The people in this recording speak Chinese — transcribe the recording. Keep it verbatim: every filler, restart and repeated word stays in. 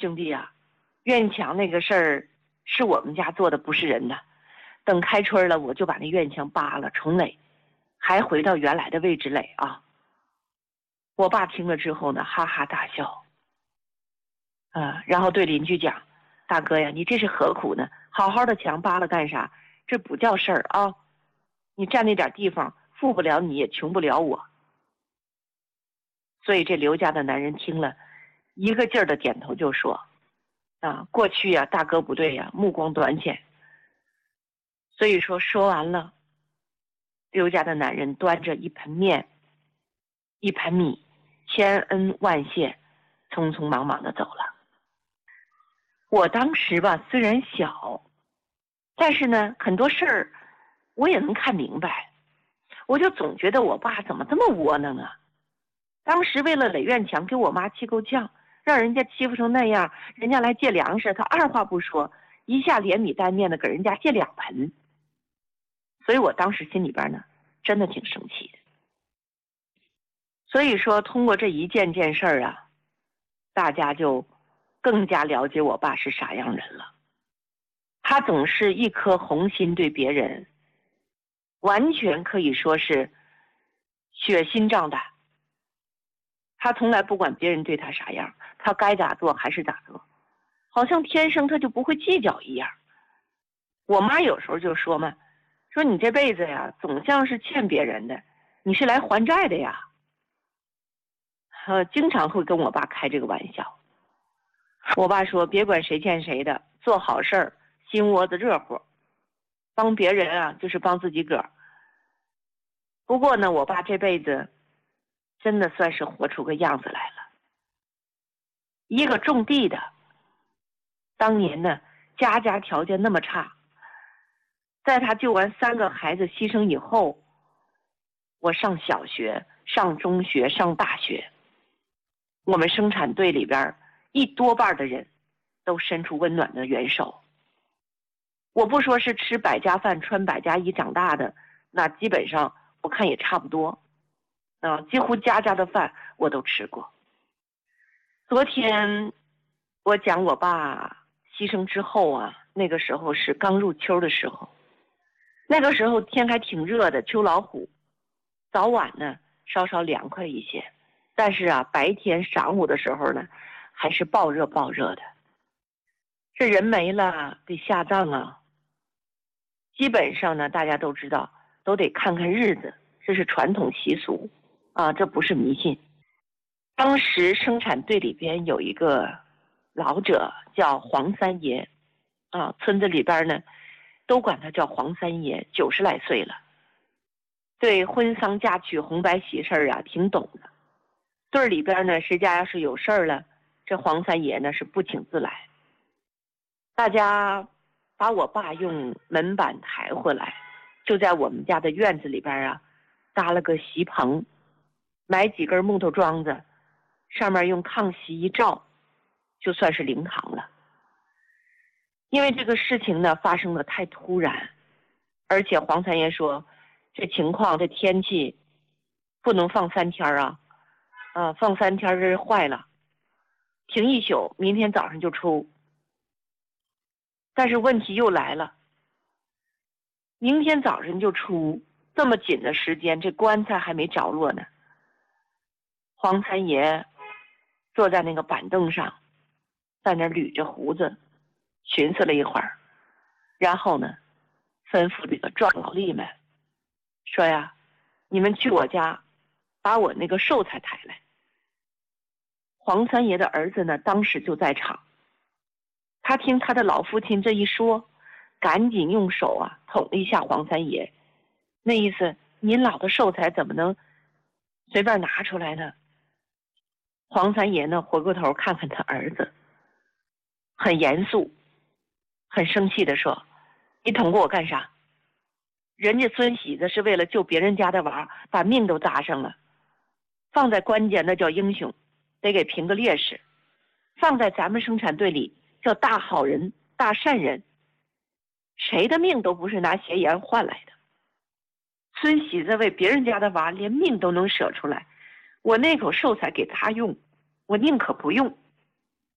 兄弟啊，院墙那个事儿是我们家做的，不是人的。等开春了，我就把那院墙扒了重垒，还回到原来的位置垒啊。我爸听了之后呢，哈哈大笑，啊，然后对邻居讲：“大哥呀，你这是何苦呢？好好的墙扒了干啥？这不叫事儿啊！你占那点地方，富不了你也穷不了我。”所以这刘家的男人听了，一个劲儿的点头就说：“啊，过去呀、啊，大哥不对呀、啊，目光短浅。”所以说说完了，刘家的男人端着一盆面，一盆米，千恩万谢，匆匆忙忙的走了。我当时吧，虽然小，但是呢，很多事儿我也能看明白。我就总觉得我爸怎么这么窝囊啊！当时为了垒院墙，给我妈气够呛，让人家欺负成那样，人家来借粮食，他二话不说，一下连米带面的给人家借两盆。所以我当时心里边呢，真的挺生气的。所以说，通过这一件件事儿啊，大家就更加了解我爸是啥样人了。他总是一颗红心对别人，完全可以说是血心仗胆。他从来不管别人对他啥样，他该咋做还是咋做，好像天生他就不会计较一样。我妈有时候就说嘛，说你这辈子呀，总像是欠别人的，你是来还债的呀。呃，经常会跟我爸开这个玩笑。我爸说，别管谁欠谁的，做好事儿，心窝子热乎，帮别人啊，就是帮自己个儿。不过呢，我爸这辈子真的算是活出个样子来了。一个种地的，当年呢，家家条件那么差，在他救完三个孩子牺牲以后，我上小学、上中学、上大学，我们生产队里边一多半的人都伸出温暖的援手。我不说是吃百家饭、穿百家衣长大的，那基本上我看也差不多啊，几乎家家的饭我都吃过。昨天我讲我爸牺牲之后啊，那个时候是刚入秋的时候，那个时候天还挺热的，秋老虎，早晚呢稍稍凉快一些，但是啊，白天晌午的时候呢，还是暴热暴热的。这人没了得下葬啊，基本上呢，大家都知道，都得看看日子，这是传统习俗啊，这不是迷信。当时生产队里边有一个老者叫黄三爷啊，村子里边呢都管他叫黄三爷，九十来岁了，对婚丧嫁娶红白喜事啊挺懂的。队里边呢，谁家要是有事儿了，这黄三爷呢是不请自来。大家把我爸用门板抬回来，就在我们家的院子里边啊搭了个席棚，买几根木头桩子，上面用炕席一罩，就算是灵堂了。因为这个事情呢发生的太突然，而且黄三爷说这情况这天气不能放三天啊，啊放三天这是坏了，停一宿，明天早上就出。但是问题又来了，明天早上就出，这么紧的时间，这棺材还没着落呢。黄三爷坐在那个板凳上，在那捋着胡子，寻思了一会儿，然后呢，吩咐这个壮劳力们说呀：“你们去我家，把我那个寿材抬来。”黄三爷的儿子呢，当时就在场。他听他的老父亲这一说，赶紧用手啊捅了一下黄三爷，那意思您老的寿材怎么能随便拿出来呢？黄三爷呢回过头看看他儿子，很严肃很生气地说：“你捅过我干啥？人家孙喜子是为了救别人家的娃，把命都搭上了，放在关键那叫英雄，得给评个烈士，放在咱们生产队里叫大好人大善人，谁的命都不是拿邪言换来的。孙喜子为别人家的娃连命都能舍出来，我那口寿材给他用，我宁可不用。